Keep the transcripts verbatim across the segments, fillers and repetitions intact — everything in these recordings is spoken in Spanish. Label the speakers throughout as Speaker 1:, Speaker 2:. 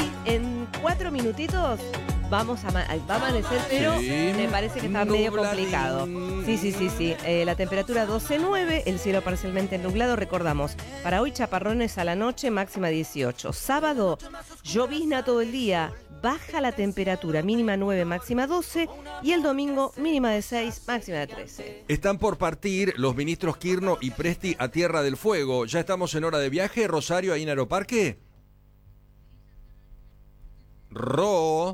Speaker 1: en cuatro minutitos vamos a, va a amanecer, pero
Speaker 2: Sí.
Speaker 1: me parece que está medio complicado. Sí, sí, sí, sí. Eh, la temperatura doce nueve, el cielo parcialmente nublado. Recordamos, para hoy chaparrones a la noche, máxima dieciocho. Sábado, llovizna todo el día, baja la temperatura, mínima nueve, máxima doce. Y el domingo, mínima de seis, máxima de trece.
Speaker 2: Están por partir los ministros Kirno y Presti a Tierra del Fuego. ¿Ya estamos en hora de viaje, Rosario, ahí en Aeroparque? Ro...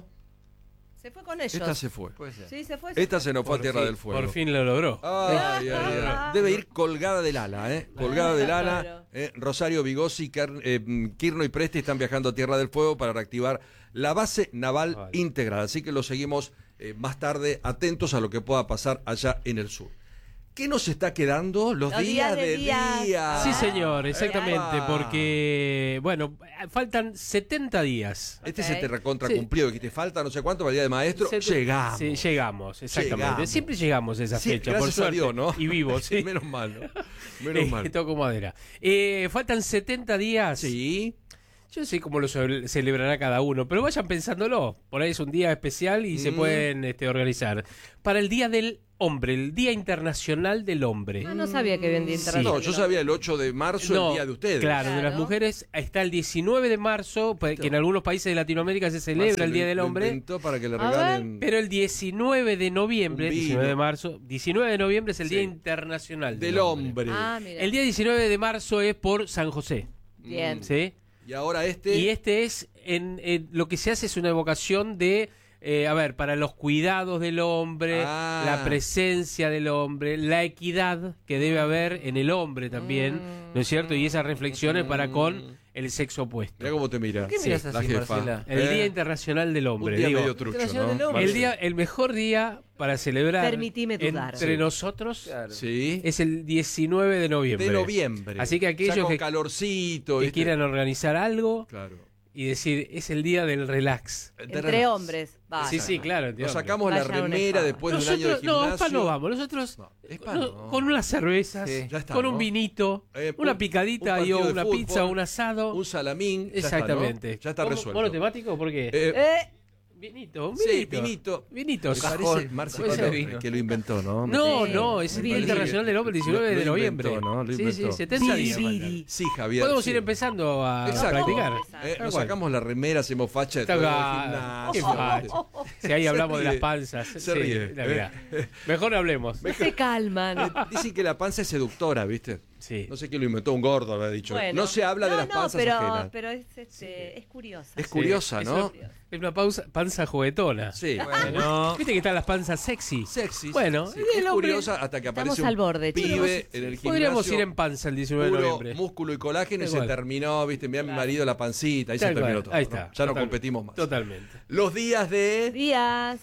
Speaker 1: Se fue con ellos.
Speaker 2: Esta se fue.
Speaker 1: Sí, se fue. se
Speaker 2: Esta
Speaker 1: fue.
Speaker 2: se nos fue a
Speaker 3: Por
Speaker 2: Tierra
Speaker 3: fin,
Speaker 2: del Fuego.
Speaker 3: Por fin lo logró.
Speaker 2: Ay, ay, ay. Debe ir colgada del ala, ¿eh? Colgada del ala.
Speaker 1: Claro.
Speaker 2: Eh, Rosario Vigossi, Car- eh, Kirno y Presti están viajando a Tierra del Fuego para reactivar la base naval
Speaker 3: Vale.
Speaker 2: integral. Así que lo seguimos eh, más tarde, atentos a lo que pueda pasar allá en el sur. ¿Qué nos está quedando? Los,
Speaker 1: Los
Speaker 2: días,
Speaker 1: días de
Speaker 2: de
Speaker 1: días.
Speaker 2: día.
Speaker 3: Sí, señor, exactamente,
Speaker 2: Epa.
Speaker 3: porque, bueno, faltan setenta días.
Speaker 2: Este
Speaker 1: Ok.
Speaker 2: se te recontra
Speaker 3: Sí.
Speaker 2: cumplido, que te falta no sé cuánto para el día de maestro.
Speaker 3: Se-
Speaker 2: llegamos.
Speaker 3: Sí, llegamos, exactamente.
Speaker 2: Llegamos.
Speaker 3: Siempre llegamos a esa
Speaker 2: Sí,
Speaker 3: fecha, por
Speaker 2: gracias a
Speaker 3: suerte.
Speaker 2: Dios, ¿no?
Speaker 3: Y vivos, sí.
Speaker 2: Menos mal, ¿no? Menos
Speaker 3: Eh,
Speaker 2: mal.
Speaker 3: Toco madera. Eh, faltan setenta días.
Speaker 2: Sí.
Speaker 3: Yo no sé cómo lo ce- celebrará cada uno, pero vayan pensándolo. Por ahí es un día especial y se
Speaker 2: Mm.
Speaker 3: pueden este, organizar. Para el Día del Hombre, el Día Internacional del Hombre.
Speaker 1: Ah, no sabía que había un día
Speaker 3: Sí.
Speaker 1: internacional.
Speaker 2: No, yo sabía el ocho de marzo,
Speaker 3: No,
Speaker 2: el día de ustedes.
Speaker 3: Claro, de las
Speaker 1: Claro.
Speaker 3: mujeres está el diecinueve de marzo, pues, que en algunos países de Latinoamérica se celebra
Speaker 2: Marce
Speaker 3: el Día
Speaker 2: lo-
Speaker 3: del
Speaker 2: lo
Speaker 3: Hombre.
Speaker 2: inventó para que le
Speaker 1: A
Speaker 2: regalen.
Speaker 3: Pero el diecinueve de noviembre,
Speaker 2: Un vino.
Speaker 3: diecinueve de marzo, diecinueve de noviembre es el
Speaker 2: Sí.
Speaker 3: Día Internacional
Speaker 2: Del hombre.
Speaker 1: Ah, mira.
Speaker 3: El día diecinueve de marzo es por San José,
Speaker 1: Bien.
Speaker 3: ¿sí?
Speaker 2: Y ahora este.
Speaker 3: Y este es, en, en- lo que se hace es una evocación de, eh, a ver, para los cuidados del hombre,
Speaker 2: Ah.
Speaker 3: la presencia del hombre, la equidad que debe haber en el hombre también, ¿no es cierto? Y esas reflexiones para con el sexo opuesto.
Speaker 2: Mira cómo te mira.
Speaker 4: ¿Qué miras
Speaker 2: la
Speaker 4: así,
Speaker 2: jefa.
Speaker 4: Marcela?
Speaker 3: El
Speaker 2: ¿Eh?
Speaker 3: Día Internacional del Hombre.
Speaker 2: Un día
Speaker 3: digo,
Speaker 2: medio trucho,
Speaker 4: Internacional del
Speaker 2: ¿no?
Speaker 4: Hombre.
Speaker 3: el día, el mejor día para celebrar
Speaker 1: Permitime dudar.
Speaker 3: entre
Speaker 1: Sí.
Speaker 3: nosotros
Speaker 4: Claro.
Speaker 2: Sí.
Speaker 3: es el diecinueve de noviembre.
Speaker 2: De noviembre.
Speaker 3: Así que
Speaker 2: Ya
Speaker 3: aquellos
Speaker 2: con
Speaker 3: que,
Speaker 2: calorcito.
Speaker 3: que
Speaker 2: ¿viste?
Speaker 3: quieran organizar algo
Speaker 2: Claro.
Speaker 3: y decir, es el día del relax.
Speaker 1: Entre hombres. Vaya.
Speaker 3: Sí, sí, claro.
Speaker 2: Nos sacamos la
Speaker 1: Vaya un
Speaker 2: remera
Speaker 1: spa.
Speaker 2: después de un año de
Speaker 3: Nosotros, no,
Speaker 2: gimnasio.
Speaker 3: spa no vamos. Nosotros,
Speaker 2: No, spa
Speaker 3: no,
Speaker 2: no.
Speaker 3: con unas cervezas,
Speaker 4: Sí.
Speaker 2: Ya está,
Speaker 3: con
Speaker 2: ¿no?
Speaker 3: un vinito,
Speaker 2: Eh,
Speaker 3: una
Speaker 2: un-
Speaker 3: picadita
Speaker 2: un
Speaker 3: y
Speaker 2: partido
Speaker 3: o
Speaker 2: de
Speaker 3: una
Speaker 2: fútbol,
Speaker 3: pizza, un asado.
Speaker 2: Un salamín. ya está, ¿no?
Speaker 3: Exactamente.
Speaker 2: Ya está
Speaker 3: ¿Cómo-
Speaker 2: resuelto.
Speaker 3: ¿Monotemático? ¿Por qué?
Speaker 2: Eh,
Speaker 1: Eh,
Speaker 3: vinito, un
Speaker 2: sí,
Speaker 3: vinito.
Speaker 2: vinito.
Speaker 3: Vinitos.
Speaker 2: Me
Speaker 4: Cajón.
Speaker 2: parece, Marce,
Speaker 4: Puede
Speaker 2: que,
Speaker 4: ser
Speaker 2: lo-
Speaker 4: vino.
Speaker 2: que lo inventó, ¿no?
Speaker 3: No,
Speaker 1: Sí.
Speaker 3: no, es el
Speaker 1: Me
Speaker 3: Día
Speaker 1: parece
Speaker 3: Internacional
Speaker 2: que
Speaker 3: del Hombre, el
Speaker 2: lo-
Speaker 3: diecinueve
Speaker 2: lo
Speaker 3: de noviembre.
Speaker 2: inventó, ¿no? Lo
Speaker 3: Sí,
Speaker 2: inventó.
Speaker 3: sí, setenta
Speaker 1: Sí,
Speaker 3: días.
Speaker 1: sí,
Speaker 3: faltan.
Speaker 1: sí.
Speaker 2: Sí, Javier.
Speaker 3: Podemos
Speaker 2: sí.
Speaker 3: ir empezando a, a
Speaker 2: Exacto.
Speaker 3: practicar.
Speaker 2: Eh,
Speaker 3: Tal
Speaker 2: nos
Speaker 3: cual.
Speaker 2: sacamos la remera, hacemos facha de
Speaker 3: Tal
Speaker 2: todo el
Speaker 3: cual. Qué
Speaker 2: gimnasio.
Speaker 3: facha. Si ahí
Speaker 2: Se
Speaker 3: hablamos de
Speaker 2: ríe.
Speaker 3: las panzas.
Speaker 2: Se
Speaker 3: sí,
Speaker 2: ríe.
Speaker 3: la verdad. Mejor no hablemos.
Speaker 1: no se calman.
Speaker 2: Dicen que la panza es seductora, ¿viste?
Speaker 3: Sí.
Speaker 2: No sé quién lo inventó, un gordo había dicho.
Speaker 1: Bueno.
Speaker 2: No se habla de
Speaker 1: No,
Speaker 2: las
Speaker 1: no,
Speaker 2: panzas
Speaker 1: pero,
Speaker 2: ajenas.
Speaker 1: pero es, este, es curiosa.
Speaker 2: Es curiosa,
Speaker 3: Sí,
Speaker 2: ¿no?
Speaker 3: Es una, es una pausa- panza juguetona.
Speaker 2: Sí.
Speaker 4: Bueno.
Speaker 3: Viste que están las panzas sexy.
Speaker 2: Sexy.
Speaker 3: Bueno,
Speaker 2: sí.
Speaker 3: el
Speaker 2: Es
Speaker 3: hombre-
Speaker 2: curiosa hasta que
Speaker 1: Estamos
Speaker 2: aparece un
Speaker 1: al borde,
Speaker 2: pibe
Speaker 1: chicos.
Speaker 2: en el gimnasio.
Speaker 3: Podríamos ir en panza el diecinueve de
Speaker 2: Puro
Speaker 3: noviembre.
Speaker 2: músculo y colágeno y
Speaker 3: Tal
Speaker 2: se
Speaker 3: cual.
Speaker 2: terminó, viste, mirá mi marido la pancita, ahí
Speaker 3: Tal
Speaker 2: se terminó
Speaker 3: cual,
Speaker 2: todo.
Speaker 3: ahí
Speaker 2: ¿no?
Speaker 3: está.
Speaker 2: Ya no
Speaker 3: Total-
Speaker 2: competimos más.
Speaker 3: Totalmente.
Speaker 2: Los días de
Speaker 1: Días.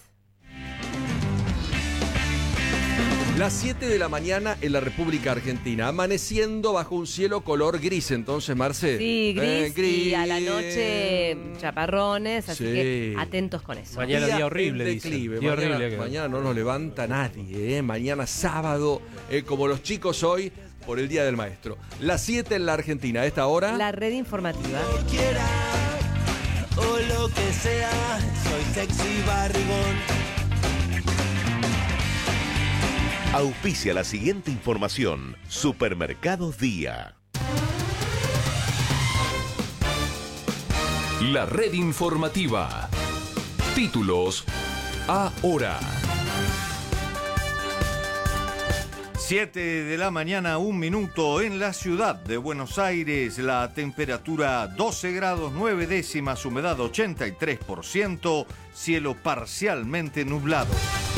Speaker 2: las siete de la mañana en la República Argentina, amaneciendo bajo un cielo color gris, entonces, Marce.
Speaker 1: Sí, gris,
Speaker 2: Eh,
Speaker 1: y a la noche chaparrones, así
Speaker 2: Sí.
Speaker 1: que atentos con eso.
Speaker 3: Mañana día horrible,
Speaker 2: en
Speaker 3: dicen.
Speaker 2: declive.
Speaker 3: Día
Speaker 2: Mañana,
Speaker 3: horrible que-
Speaker 2: mañana no nos levanta nadie, ¿eh? Mañana sábado, eh, como los chicos hoy, por el Día del Maestro. Las siete en la Argentina, a esta hora.
Speaker 1: La red informativa.
Speaker 5: quiera o lo que sea, soy sexy barrigón.
Speaker 6: Auspicia la siguiente información. Supermercados Día.
Speaker 7: La red informativa. Títulos ahora.
Speaker 8: siete de la mañana, un minuto en la ciudad de Buenos Aires. La temperatura doce grados nueve décimas, humedad ochenta y tres por ciento, cielo parcialmente nublado.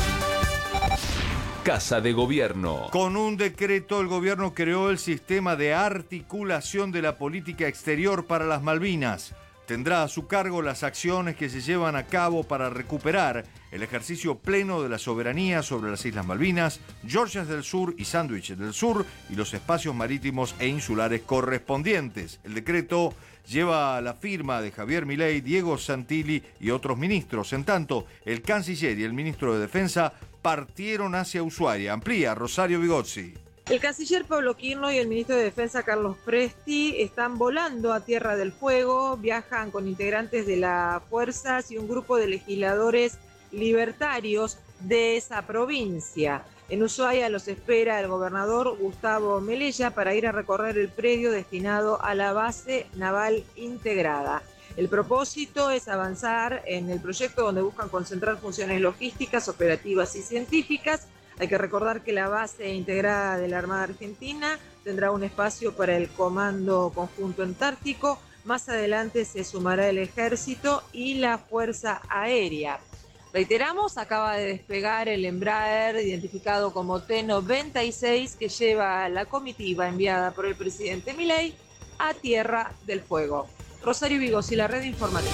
Speaker 7: Casa de Gobierno.
Speaker 8: Con un decreto, el gobierno creó el sistema de articulación de la política exterior para las Malvinas. Tendrá a su cargo las acciones que se llevan a cabo para recuperar el ejercicio pleno de la soberanía sobre las Islas Malvinas, Georgias del Sur y Sandwich del Sur y los espacios marítimos e insulares correspondientes. El decreto lleva la firma de Javier Milei, Diego Santilli y otros ministros. En tanto, el canciller y el ministro de Defensa partieron hacia Ushuaia. Amplía Rosario Vigozzi.
Speaker 4: El canciller Pablo Quirno y el ministro de Defensa Carlos Presti están volando a Tierra del Fuego, viajan con integrantes de las fuerzas y un grupo de legisladores libertarios de esa provincia. En Ushuaia los espera el gobernador Gustavo Melella para ir a recorrer el predio destinado a la base naval integrada. El propósito es avanzar en el proyecto donde buscan concentrar funciones logísticas, operativas y científicas. Hay que recordar que la base integrada de la Armada Argentina tendrá un espacio para el Comando Conjunto Antártico. Más adelante se sumará el Ejército y la Fuerza Aérea. Reiteramos, acaba de despegar el Embraer identificado como T noventa y seis que lleva la comitiva enviada por el presidente Milei a Tierra del Fuego. Rosario Vigos y la red informativa.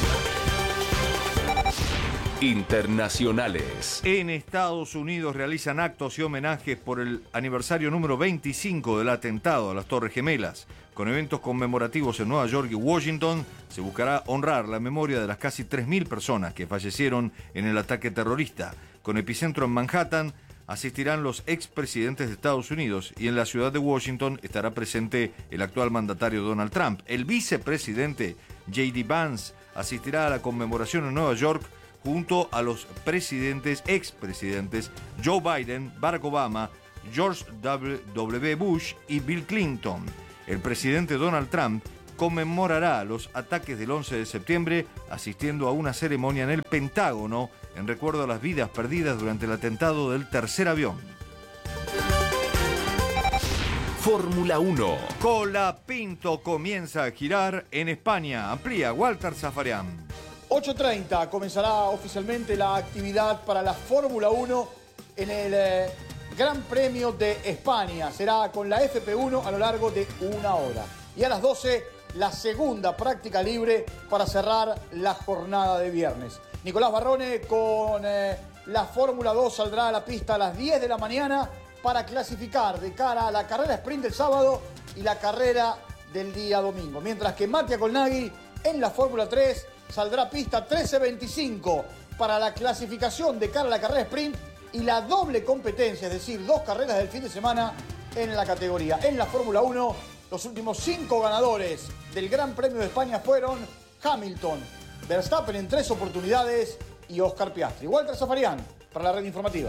Speaker 7: Internacionales.
Speaker 8: En Estados Unidos realizan actos y homenajes por el aniversario número veinticinco del atentado a las Torres Gemelas. Con eventos conmemorativos en Nueva York y Washington, se buscará honrar la memoria de las casi tres mil personas que fallecieron en el ataque terrorista. Con epicentro en Manhattan, asistirán los expresidentes de Estados Unidos y en la ciudad de Washington estará presente el actual mandatario Donald Trump. El vicepresidente J D Vance asistirá a la conmemoración en Nueva York junto a los presidentes, expresidentes Joe Biden, Barack Obama, George W. Bush y Bill Clinton. El presidente Donald Trump conmemorará los ataques del once de septiembre asistiendo a una ceremonia en el Pentágono en recuerdo a las vidas perdidas durante el atentado del tercer avión.
Speaker 7: Fórmula uno.
Speaker 8: Colapinto comienza a girar en España. Amplía Walter Zafarian.
Speaker 9: ocho treinta comenzará oficialmente la actividad para la Fórmula uno en el eh, Gran Premio de España. Será con la F P uno a lo largo de una hora. Y a las doce, la segunda práctica libre para cerrar la jornada de viernes. Nicolás Barrone con eh, la Fórmula dos saldrá a la pista a las diez de la mañana para clasificar de cara a la carrera sprint del sábado y la carrera del día domingo. Mientras que Mattia Colnaghi en la Fórmula tres saldrá a pista trece veinticinco para la clasificación de cara a la carrera sprint y la doble competencia, es decir, dos carreras del fin de semana en la categoría. En la Fórmula uno, los últimos cinco ganadores del Gran Premio de España fueron Hamilton, Verstappen en tres oportunidades y Oscar Piastri. Walter Zafarian para la red informativa.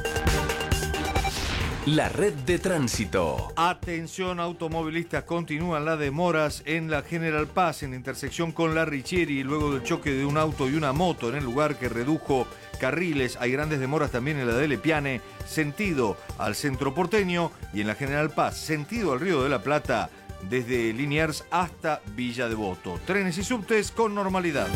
Speaker 7: La red de tránsito.
Speaker 8: Atención automovilistas, continúan las demoras en la General Paz en intersección con la Richieri luego del choque de un auto y una moto en el lugar que redujo carriles. Hay grandes demoras también en la de Lepiane, sentido al centro porteño, y en la General Paz, sentido al Río de la Plata, desde Liniers hasta Villa Devoto. Trenes y subtes con normalidad.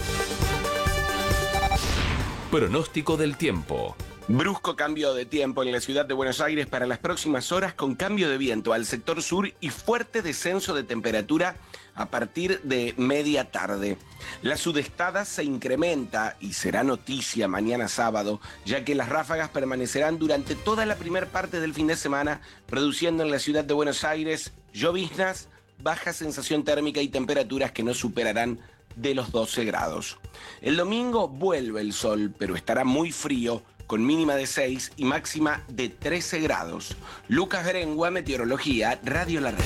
Speaker 7: Pronóstico del tiempo.
Speaker 10: Brusco cambio de tiempo en la ciudad de Buenos Aires para las próximas horas, con cambio de viento al sector sur y fuerte descenso de temperatura a partir de media tarde. La sudestada se incrementa y será noticia mañana sábado, ya que las ráfagas permanecerán durante toda la primera parte del fin de semana, produciendo en la ciudad de Buenos Aires lloviznas, baja sensación térmica y temperaturas que no superarán de los doce grados. El domingo vuelve el sol, pero estará muy frío, con mínima de seis y máxima de trece grados. Lucas Berengua, Meteorología, Radio La Red.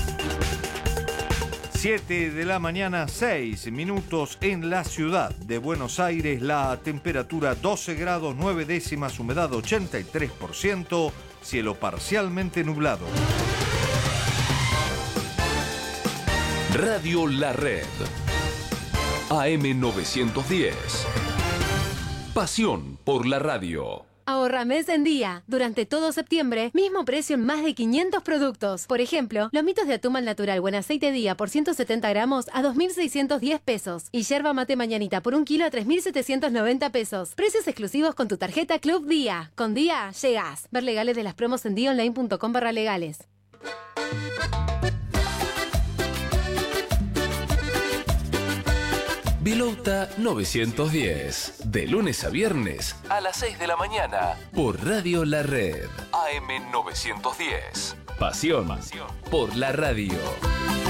Speaker 8: siete de la mañana, seis minutos en la ciudad de Buenos Aires. La temperatura doce grados, nueve décimas, humedad ochenta y tres por ciento, cielo parcialmente nublado.
Speaker 7: Radio La Red. A M novecientos diez. Pasión por la radio.
Speaker 11: Ahorra mes en día. Durante todo septiembre, mismo precio en más de quinientos productos. Por ejemplo, lomitos de atún al natural buen aceite día por ciento setenta gramos a dos mil seiscientos diez pesos. Y yerba mate mañanita por un kilo a tres mil setecientos noventa pesos. Precios exclusivos con tu tarjeta Club Día. Con Día, llegás. Ver legales de las promos en día online punto com barra legales.
Speaker 7: Vilauta novecientos diez. De lunes a viernes a las seis de la mañana. Por Radio La Red. A M novecientos diez. Pasión por la radio.